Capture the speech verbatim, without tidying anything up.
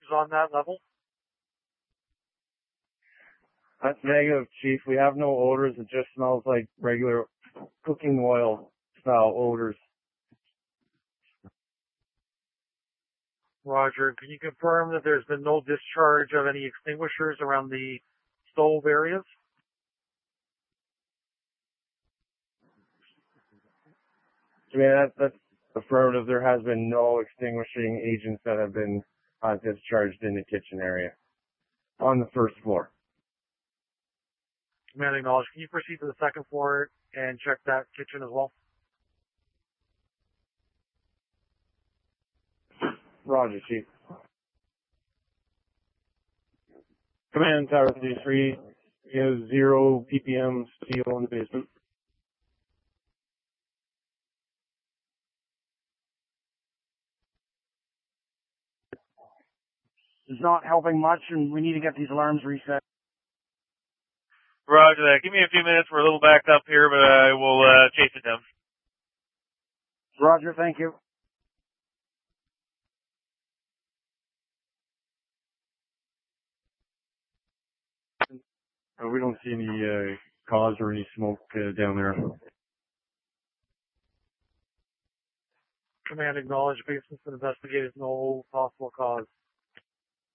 is on that level? That's negative, Chief. We have no odors. It just smells like regular cooking oil style odors. Roger. Can you confirm that there's been no discharge of any extinguishers around the stove areas? I mean, that, that's affirmative. There has been no extinguishing agents that have been uh, discharged in the kitchen area on the first floor. Command acknowledged. Can you proceed to the second floor and check that kitchen as well? Roger, Chief. Command Tower three, we have zero P P M steel in the basement. It's not helping much, and we need to get these alarms reset. Roger that. Give me a few minutes. We're a little backed up here, but I will uh, chase it down. Roger, thank you. Uh, we don't see any uh, cause or any smoke uh, down there. Command acknowledged. Basement's been investigated. No possible cause.